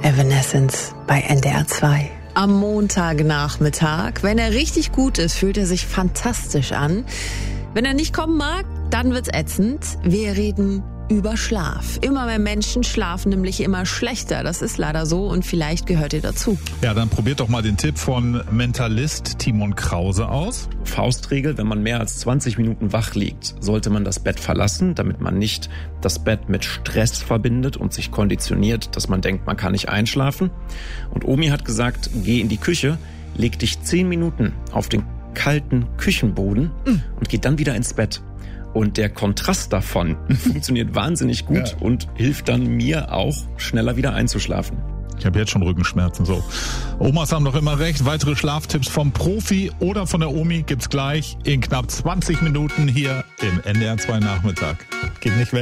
Evanescence bei NDR 2. Am Montagnachmittag. Wenn er richtig gut ist, fühlt er sich fantastisch an. Wenn er nicht kommen mag, dann wird's ätzend. Wir reden über Schlaf. Immer mehr Menschen schlafen nämlich immer schlechter. Das ist leider so und vielleicht gehört ihr dazu. Ja, dann probiert doch mal den Tipp von Mentalist Timon Krause aus. Faustregel, wenn man mehr als 20 Minuten wach liegt, sollte man das Bett verlassen, damit man nicht das Bett mit Stress verbindet und sich konditioniert, dass man denkt, man kann nicht einschlafen. Und Omi hat gesagt, geh in die Küche, leg dich 10 Minuten auf den kalten Küchenboden und geh dann wieder ins Bett. Und der Kontrast davon funktioniert wahnsinnig gut und hilft dann mir auch, schneller wieder einzuschlafen. Ich habe jetzt schon Rückenschmerzen, so. Omas haben doch immer recht. Weitere Schlaftipps vom Profi oder von der Omi gibt's gleich in knapp 20 Minuten hier im NDR 2 Nachmittag. Geht nicht weg.